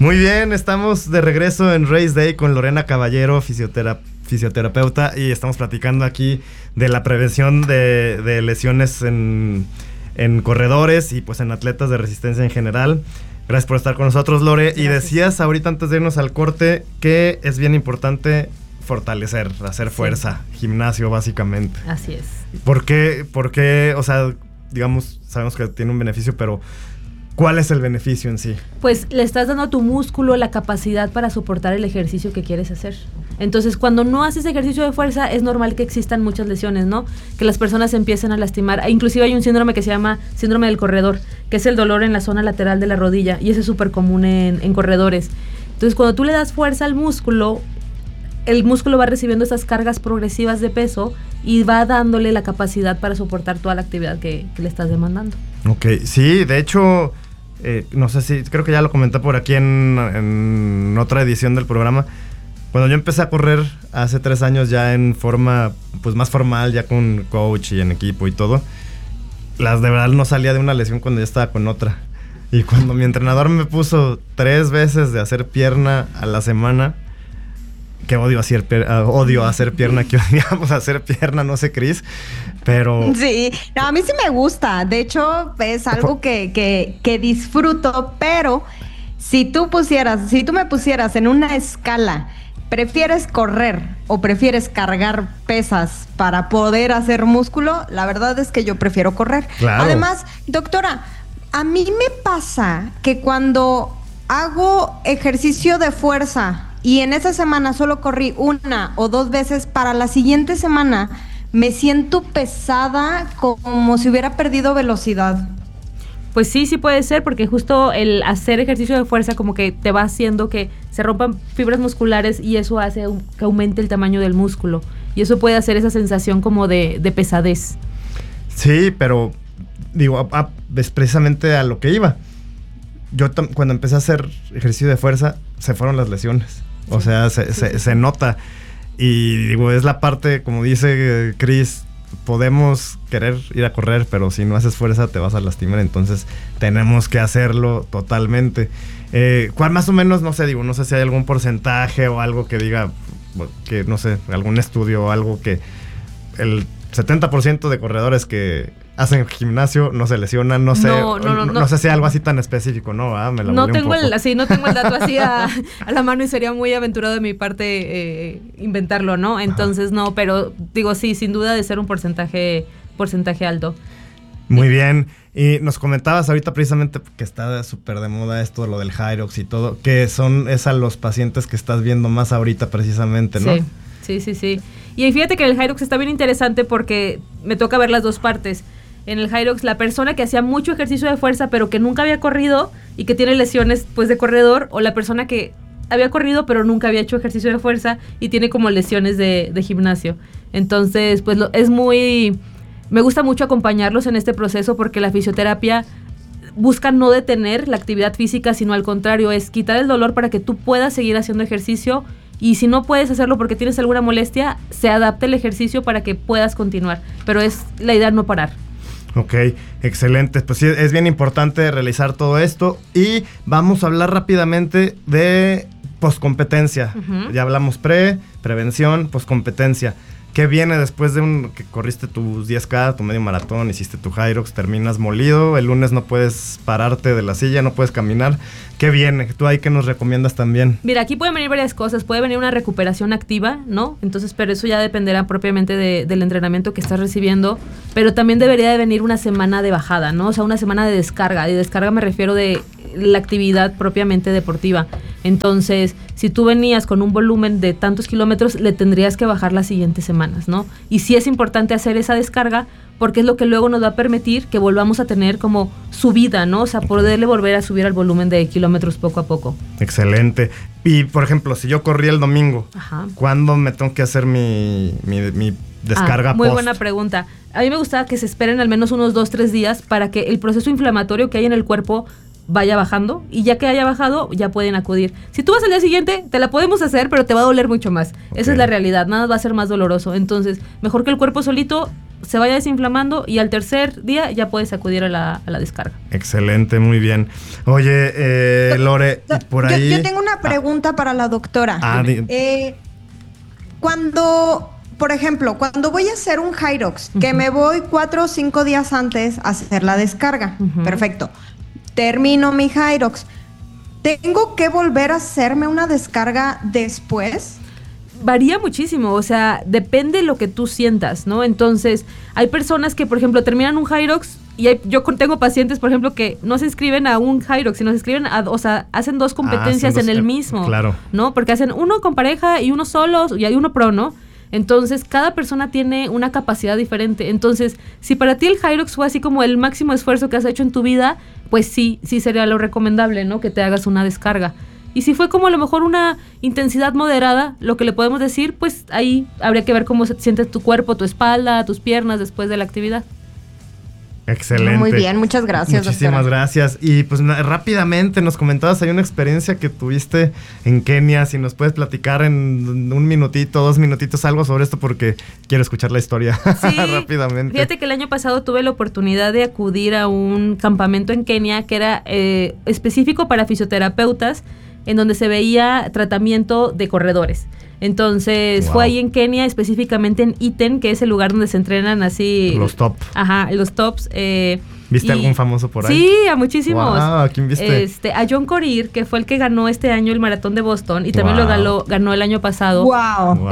Muy bien, estamos de regreso en Race Day con Lorena Caballero, fisioterapeuta, y estamos platicando aquí de la prevención de lesiones en corredores y pues en atletas de resistencia en general. Gracias por estar con nosotros, Lore. Gracias. Y decías ahorita antes de irnos al corte que es bien importante fortalecer, hacer fuerza, gimnasio básicamente. Así es. ¿Por qué? O sea, digamos, sabemos que tiene un beneficio, pero ¿cuál es el beneficio en sí? Pues le estás dando a tu músculo la capacidad para soportar el ejercicio que quieres hacer. Entonces, cuando no haces ejercicio de fuerza, es normal que existan muchas lesiones, ¿no? Que las personas se empiecen a lastimar. Inclusive hay un síndrome que se llama síndrome del corredor, que es el dolor en la zona lateral de la rodilla, y ese es súper común en corredores. Entonces, cuando tú le das fuerza al músculo, el músculo va recibiendo esas cargas progresivas de peso y va dándole la capacidad para soportar toda la actividad que le estás demandando. Ok, sí, de hecho, no sé si, creo que ya lo comenté por aquí en otra edición del programa. Cuando yo empecé a correr hace 3 años ya en forma pues más formal, ya con coach y en equipo y todo, de verdad no salía de una lesión cuando ya estaba con otra. Y cuando mi entrenador me puso 3 veces de hacer pierna a la semana, que odio hacer pierna, que odiamos hacer pierna, no sé, Cris, pero... Sí, no, a mí sí me gusta, de hecho es algo que disfruto, pero si tú me pusieras en una escala, ¿prefieres correr o prefieres cargar pesas para poder hacer músculo? La verdad es que yo prefiero correr. Claro. Además, doctora, a mí me pasa que cuando hago ejercicio de fuerza y en esa semana solo corrí 1 o 2 veces, para la siguiente semana me siento pesada, como si hubiera perdido velocidad. Pues sí puede ser, porque justo el hacer ejercicio de fuerza como que te va haciendo que se rompan fibras musculares y eso hace que aumente el tamaño del músculo. Y eso puede hacer esa sensación como de pesadez. Sí, pero digo, es precisamente a lo que iba. Yo cuando empecé a hacer ejercicio de fuerza, se fueron las lesiones. O sea, se nota. Y digo, es la parte, como dice Cris, podemos querer ir a correr, pero si no haces fuerza te vas a lastimar, entonces tenemos que hacerlo totalmente. ¿Cuál más o menos, no sé si hay algún porcentaje o algo que diga, que no sé, algún estudio o algo que el 70% de corredores que hacen gimnasio no se lesionan, no sé, no sé si algo así tan específico, ¿no? Me la no tengo el dato así a la mano y sería muy aventurado de mi parte inventarlo, ¿no? Entonces no, pero digo sí, sin duda de ser un porcentaje alto. Muy bien, y nos comentabas ahorita precisamente que está súper de moda esto, lo del Hyrox y todo, que es a los pacientes que estás viendo más ahorita precisamente, ¿no? Sí. Y fíjate que el Hyrox está bien interesante porque me toca ver las dos partes. En el Hyrox, la persona que hacía mucho ejercicio de fuerza pero que nunca había corrido y que tiene lesiones pues de corredor, o la persona que había corrido pero nunca había hecho ejercicio de fuerza y tiene como lesiones de gimnasio. Entonces, pues me gusta mucho acompañarlos en este proceso porque la fisioterapia busca no detener la actividad física, sino al contrario, es quitar el dolor para que tú puedas seguir haciendo ejercicio. Y si no puedes hacerlo porque tienes alguna molestia, se adapta el ejercicio para que puedas continuar. Pero es la idea no parar. Ok, excelente. Pues sí, es bien importante realizar todo esto. Y vamos a hablar rápidamente de poscompetencia. Uh-huh. Ya hablamos prevención, poscompetencia. ¿Qué viene después de que corriste tus 10K, tu medio maratón, hiciste tu Hyrox, terminas molido, el lunes no puedes pararte de la silla, no puedes caminar? ¿Qué viene? ¿Tú ahí qué nos recomiendas también? Mira, aquí pueden venir varias cosas. Puede venir una recuperación activa, ¿no? Entonces, pero eso ya dependerá propiamente del entrenamiento que estás recibiendo. Pero también debería de venir una semana de bajada, ¿no? O sea, una semana de descarga. De descarga me refiero de la actividad propiamente deportiva. Entonces, si tú venías con un volumen de tantos kilómetros, le tendrías que bajar las siguientes semanas, ¿no? Y sí es importante hacer esa descarga porque es lo que luego nos va a permitir que volvamos a tener como subida, ¿no? O sea, poderle volver a subir al volumen de kilómetros poco a poco. Excelente. Y, por ejemplo, si yo corrí el domingo, ajá, ¿cuándo me tengo que hacer mi descarga muy buena pregunta. A mí me gusta que se esperen al menos unos 2-3 días para que el proceso inflamatorio que hay en el cuerpo vaya bajando, y ya que haya bajado, ya pueden acudir. Si tú vas al día siguiente, te la podemos hacer, pero te va a doler mucho más. Okay. Esa es la realidad, nada va a ser más doloroso. Entonces, mejor que el cuerpo solito se vaya desinflamando y al tercer día ya puedes acudir a la descarga. Excelente, muy bien. Oye, Lore, por ahí... Yo tengo una pregunta para la doctora. Cuando, por ejemplo, cuando voy a hacer un Hyrox, que me voy 4 o 5 días antes a hacer la descarga, perfecto, termino mi Hyrox, ¿tengo que volver a hacerme una descarga después? Varía muchísimo, o sea, depende de lo que tú sientas, ¿no? Entonces, hay personas que, por ejemplo, terminan un Hyrox y yo tengo pacientes, por ejemplo, que no se inscriben a un Hyrox, sino se inscriben o sea, hacen 2 competencias en el mismo, claro, ¿no? Porque hacen uno con pareja y uno solo y hay uno pro, ¿no? Entonces, cada persona tiene una capacidad diferente. Entonces, si para ti el Hyrox fue así como el máximo esfuerzo que has hecho en tu vida, pues sí sería lo recomendable, ¿no? Que te hagas una descarga. Y si fue como a lo mejor una intensidad moderada, lo que le podemos decir, pues ahí habría que ver cómo se siente tu cuerpo, tu espalda, tus piernas después de la actividad. Excelente. Muy bien, muchas gracias. Muchísimas doctora. gracias. Y pues rápidamente nos comentabas, hay una experiencia que tuviste en Kenia, si nos puedes platicar en 1 minutito, 2 minutitos algo sobre esto porque quiero escuchar la historia. Sí, rápidamente. Fíjate que el año pasado tuve la oportunidad de acudir a un campamento en Kenia que era específico para fisioterapeutas, en donde se veía tratamiento de corredores. Entonces, fue ahí en Kenia, específicamente en Iten, que es el lugar donde se entrenan así... Los top. Ajá, los tops. ¿Viste algún famoso por ahí? Sí, a muchísimos. Wow, ¿a quién viste? A John Corir, que fue el que ganó este año el maratón de Boston y también lo ganó el año pasado. Wow.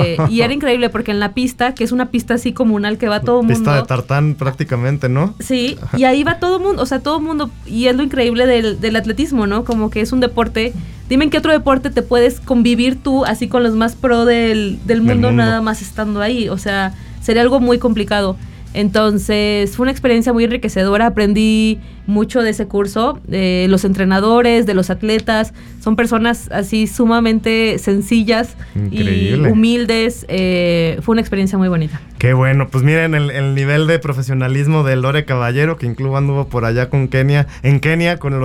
Y era increíble porque en la pista, que es una pista así comunal que va todo el mundo. Pista de tartán prácticamente, ¿no? Sí, y ahí va todo el mundo, o sea, todo el mundo, y es lo increíble del atletismo, ¿no? Como que es un deporte. Dime en qué otro deporte te puedes convivir tú así con los más pro del mundo, nada más estando ahí. O sea, sería algo muy complicado. Entonces, fue una experiencia muy enriquecedora. Aprendí mucho de ese curso, de los entrenadores, de los atletas. Son personas así sumamente sencillas y humildes. Fue una experiencia muy bonita. Qué bueno. Pues miren el nivel de profesionalismo de Lore Caballero, que incluso anduvo por allá en Kenia con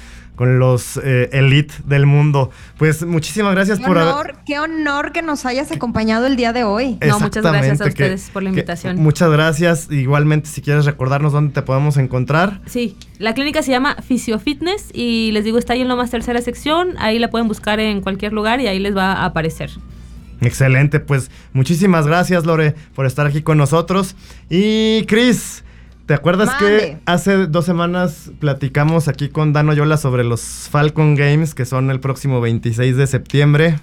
los elite del mundo. Pues muchísimas gracias Qué honor que nos hayas acompañado el día de hoy. No, muchas gracias a ustedes por la invitación. Muchas gracias. Igualmente, si quieres recordarnos dónde te podemos encontrar. Sí, la clínica se llama Fisiofitness y les digo, está ahí en Lomas tercera sección. Ahí la pueden buscar en cualquier lugar y ahí les va a aparecer. Excelente, pues muchísimas gracias, Lore, por estar aquí con nosotros. Y Cris, ¿te acuerdas que hace 2 semanas platicamos aquí con Dano Yola sobre los Falcon Games, que son el próximo 26 de septiembre?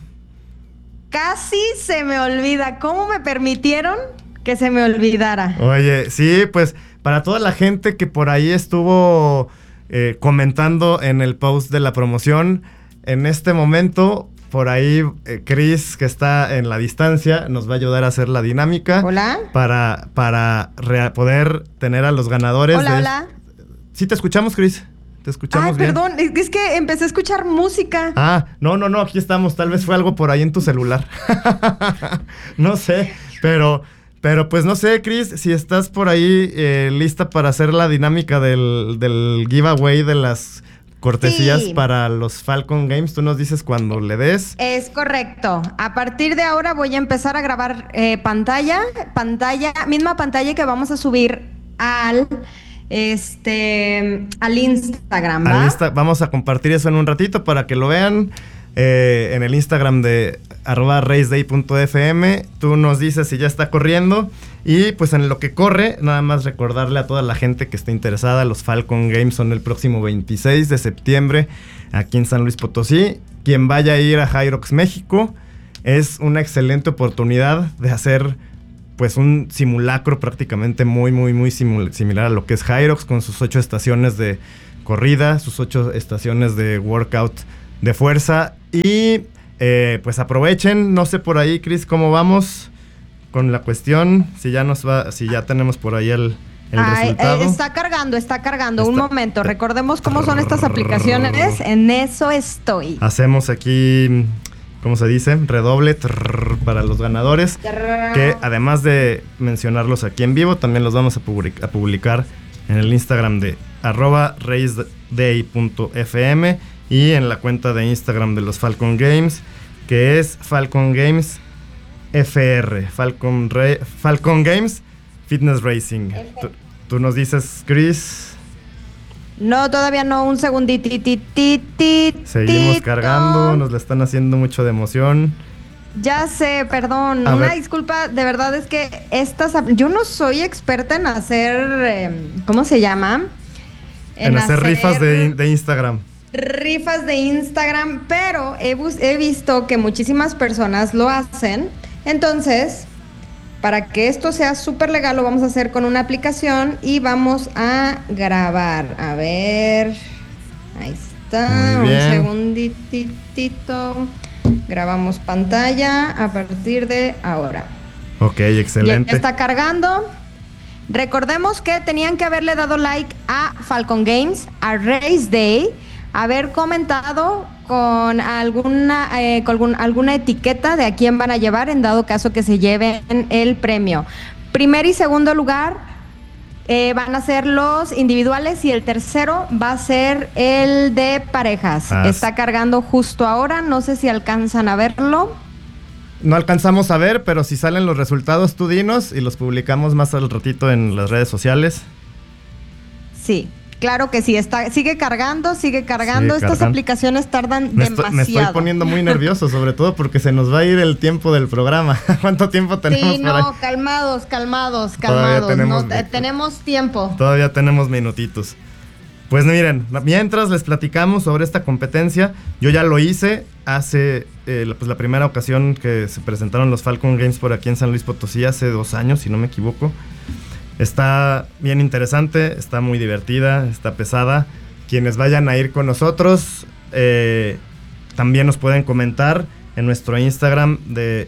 Casi se me olvida. ¿Cómo me permitieron que se me olvidara? Oye, sí, pues para toda la gente que por ahí estuvo comentando en el post de la promoción, en este momento... Por ahí, Cris, que está en la distancia, nos va a ayudar a hacer la dinámica. Hola. Para poder tener a los ganadores. Hola. Sí, te escuchamos, Cris. Te escuchamos bien. Perdón, es que empecé a escuchar música. No, aquí estamos. Tal vez fue algo por ahí en tu celular. No sé, pero pues no sé, Cris, si estás por ahí lista para hacer la dinámica del giveaway de las... cortesías para los Falcon Games, tú nos dices cuando le des. Es correcto. A partir de ahora voy a empezar a grabar misma pantalla que vamos a subir al Instagram, ¿va? Vamos a compartir eso en un ratito para que lo vean en el Instagram de @raceday.fm. Tú nos dices si ya está corriendo. Y pues en lo que corre, nada más recordarle a toda la gente que esté interesada, los Falcon Games son el próximo 26 de septiembre aquí en San Luis Potosí. Quien vaya a ir a Hyrox México, es una excelente oportunidad de hacer pues un simulacro prácticamente muy similar a lo que es Hyrox, con sus 8 estaciones de corrida, sus 8 estaciones de workout de fuerza. Y pues aprovechen, no sé por ahí, Cris, cómo vamos con la cuestión, si ya tenemos por ahí el resultado. Está cargando. Un momento, recordemos cómo son estas aplicaciones. En eso estoy. Hacemos aquí, ¿cómo se dice? Redoble para los ganadores, que además de mencionarlos aquí en vivo, también los vamos a publicar en el Instagram de @raceday.fm y en la cuenta de Instagram de los Falcon Games, que es Falcon Games FR, Falcon Games Fitness Racing. Tú nos dices, Chris. No, todavía no, un segundito. Seguimos cargando, nos la están haciendo mucho de emoción. Ya sé, perdón, disculpa, de verdad es que yo no soy experta en hacer, ¿cómo se llama? En hacer rifas de Instagram. Rifas de Instagram, pero he visto que muchísimas personas lo hacen. Entonces, para que esto sea súper legal, lo vamos a hacer con una aplicación y vamos a grabar. A ver, ahí está, un segunditito. Grabamos pantalla a partir de ahora. Ok, excelente. Ya está cargando. Recordemos que tenían que haberle dado like a Falcon Games, a Race Day, haber comentado con alguna etiqueta de a quién van a llevar en dado caso que se lleven el premio. Primer y segundo lugar van a ser los individuales y el tercero va a ser el de parejas. Está cargando justo ahora, no sé si alcanzan a verlo. No alcanzamos a ver, pero si salen los resultados tú dinos y los publicamos más al ratito en las redes sociales. Sí, claro que sí, sigue cargando. Estas aplicaciones tardan demasiado. Me estoy poniendo muy nervioso, sobre todo porque se nos va a ir el tiempo del programa. ¿Cuánto tiempo tenemos? Sí, no, calmados. Tenemos tiempo. Todavía tenemos minutitos. Pues miren, mientras les platicamos sobre esta competencia, yo ya lo hice hace la primera ocasión que se presentaron los Falcon Games por aquí en San Luis Potosí, hace 2 años, si no me equivoco. Está bien interesante, está muy divertida, está pesada. Quienes vayan a ir con nosotros, también nos pueden comentar en nuestro Instagram de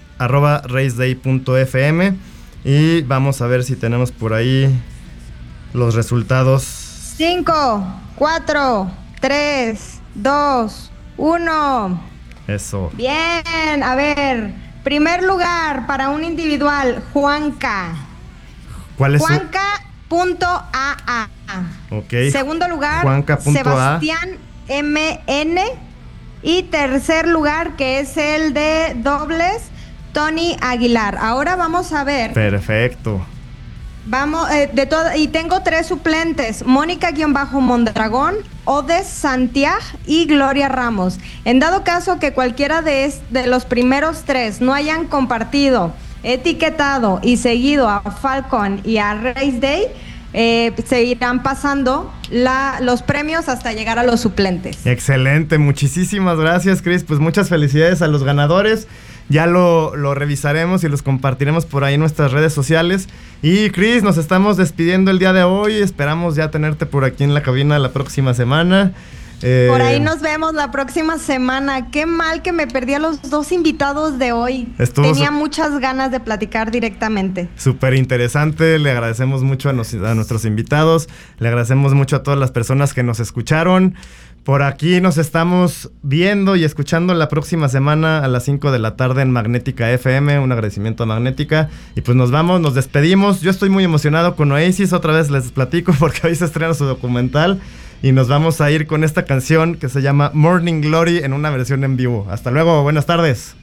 @raceday.fm y vamos a ver si tenemos por ahí los resultados. 5, 4, 3, 2, 1. Eso. Bien, a ver. Primer lugar para un individual, Juanca. ¿Cuál es? Juanca.aa. Ok. Segundo lugar, Juanca.a. Sebastián MN. Y tercer lugar, que es el de dobles, Tony Aguilar. Ahora vamos a ver. Perfecto. Vamos, y tengo 3 suplentes: Mónica-Mondragón, Odes Santiago y Gloria Ramos. En dado caso que cualquiera de los primeros 3 no hayan compartido, etiquetado y seguido a Falcon y a Race Day, se irán pasando los premios hasta llegar a los suplentes. Excelente, muchísimas gracias, Chris. Pues muchas felicidades a los ganadores. Ya lo revisaremos y los compartiremos por ahí en nuestras redes sociales. Y Chris, nos estamos despidiendo el día de hoy. Esperamos ya tenerte por aquí en la cabina la próxima semana. Por ahí nos vemos la próxima semana. Qué mal que me perdí a los 2 invitados de hoy. Tenía muchas ganas de platicar directamente. Súper interesante. Le agradecemos mucho a nuestros invitados. Le agradecemos mucho a todas las personas que nos escucharon. Por aquí nos estamos viendo y escuchando la próxima semana a las 5 de la tarde en Magnética FM. Un agradecimiento a Magnética. Y pues nos vamos, nos despedimos. Yo estoy muy emocionado con Oasis. Otra vez les platico porque hoy se estrena su documental. Y nos vamos a ir con esta canción que se llama Morning Glory en una versión en vivo. Hasta luego, buenas tardes.